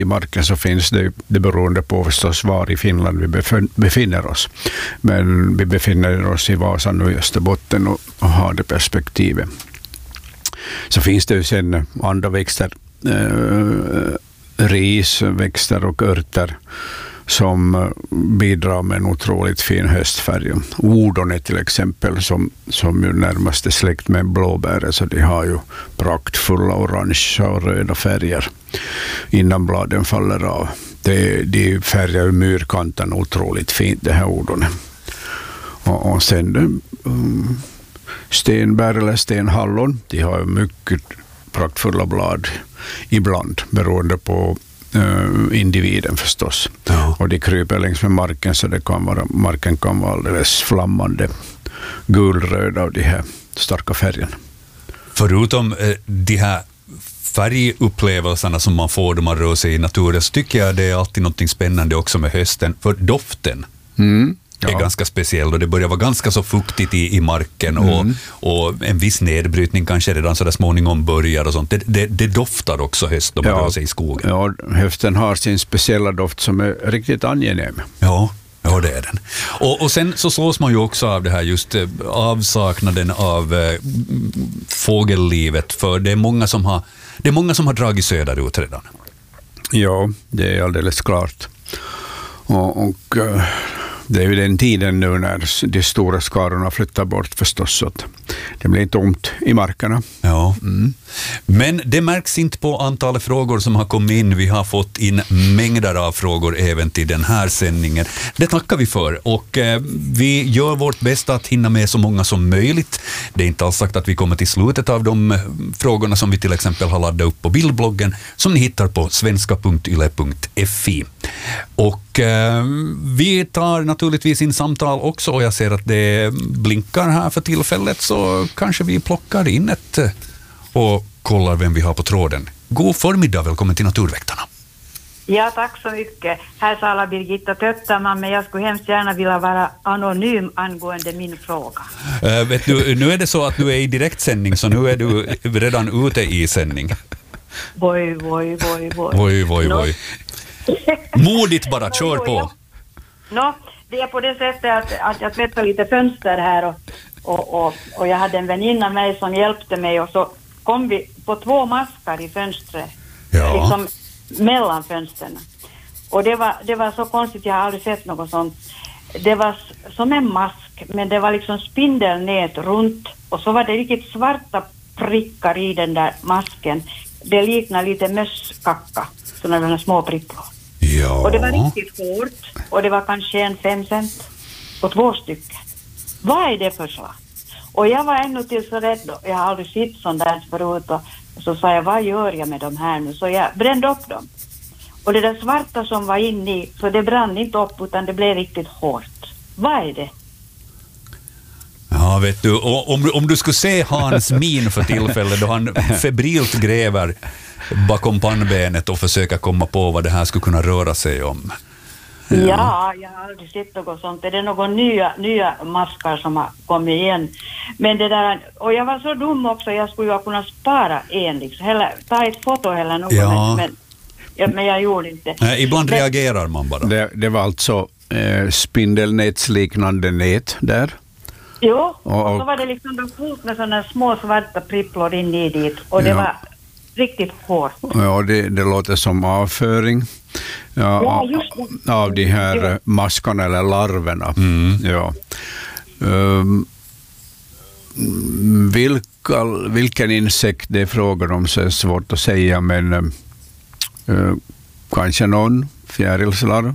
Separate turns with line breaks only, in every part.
i marken så finns det beroende på förstås var i Finland vi befinner oss. Men vi befinner oss i Vasa nu i Österbotten och har det perspektivet. Så finns det ju sen andra växter, risväxter och örter som bidrar med en otroligt fin höstfärg. Odon är till exempel som ju närmast är släkt med blåbär, så de har ju praktfulla orange och röda färger innan bladen faller av. De färgar ju myrkanten otroligt fint, det här odonet. Och sen stenbär eller stenhallon, de har ju mycket praktfulla blad ibland, beroende på individen förstås. Ja. Och de kryper längs med marken, så marken kan vara alldeles flammande gulröd av de här starka färgerna.
Förutom de här färgupplevelserna som man får då man rör sig i naturen, så tycker jag det är alltid något spännande också med hösten, för doften är ganska speciell och det börjar vara ganska så fuktigt i marken och en viss nedbrytning kanske redan så där småningom börjar och sånt. Det doftar också höst då man rör sig i skogen. Ja,
hösten har sin speciella doft som är riktigt angenäm.
Ja, det är den. Och sen så slås man ju också av det här just avsaknaden av fågellivet, för det är många som har dragit söderut redan.
Ja, det är alldeles klart. Och det är ju den tiden nu när de stora skarorna flyttar bort förstås, så att det blir tomt i markerna.
Ja. Men det märks inte på antalet frågor som har kommit in. Vi har fått in mängder av frågor även till den här sändningen. Det tackar vi för, och vi gör vårt bästa att hinna med så många som möjligt. Det är inte alls sagt att vi kommer till slutet av de frågorna som vi till exempel har laddat upp på bildbloggen som ni hittar på svenska.yle.fi. Och vi tar naturligtvis in samtal också, och jag ser att det blinkar här för tillfället, så kanske vi plockar in ett och kollar vem vi har på tråden. God förmiddag, välkommen till Naturväktarna.
Ja, tack så mycket. Här talar Birgitta Tötterman, men jag skulle hemskt gärna vilja vara anonym angående min fråga.
Vet du, nu är det så att du är i direktsändning, så nu är du redan ute i sändning.
Voi.
Modigt bara, kör på.
Det är på det sättet att jag tvättar lite fönster här och jag hade en väninna med som hjälpte mig, och så kom vi på 2 maskar i fönstret, liksom mellan fönstren. Och det var så konstigt, jag har aldrig sett något sånt. Det var som en mask, men det var liksom spindelnät runt, och så var det riktigt svarta prickar i den där masken. Det liknar lite mösskacka, sådana små prickor.
Ja.
Och det var riktigt hårt, och det var kanske 5 cent på 2 stycken. Vad är det för slag? Och jag var ännu till så rädd då. Jag har aldrig sett sånt där förut, och så sa jag, vad gör jag med de här nu? Så jag brände upp dem. Och det där svarta som var inne i, så det brann inte upp utan det blev riktigt hårt. Vad är det?
Ja, vet du, om du skulle se hans min för tillfället då han febrilt gräver bakom pannbenet och försöker komma på vad det här skulle kunna röra sig om.
Ja, jag har aldrig sett något sånt. Det är några nya maskar som har kommit igen. Men det där, och jag var så dum också, jag skulle ju kunna spara en liksom, ta ett foto eller något, men jag gjorde inte.
Nej, ibland reagerar man bara.
Det var alltså spindelnätsliknande nät där.
Jo, och så var det liksom fullt med sådana små svarta pripplor in i dit, och det var riktigt hårt.
Ja, det låter som avföring av de här maskarna eller larverna. Ja. Vilken insekt det är frågan om så är svårt att säga, men kanske någon fjärilslarv,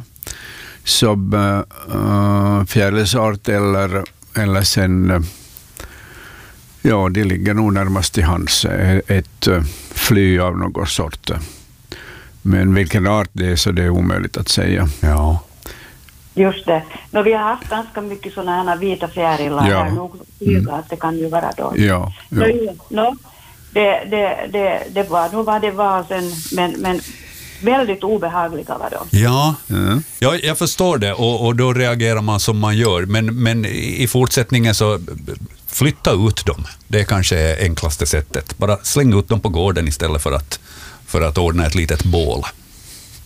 fjärilsart eller sen det ligger nog närmast till hands ett fly av något sort. Men vilken art det är, så det är omöjligt att säga.
Ja.
Just det. Vi har haft ganska mycket sådana här vita fjärilar här nog, att det kan ju vara då.
Ja.
Det var nog vad det var sen, men väldigt obehagliga var de.
Ja, jag förstår det, och då reagerar man som man gör, men i fortsättningen så flytta ut dem. Det är kanske enklaste sättet. Bara släng ut dem på gården istället för att ordna ett litet bål.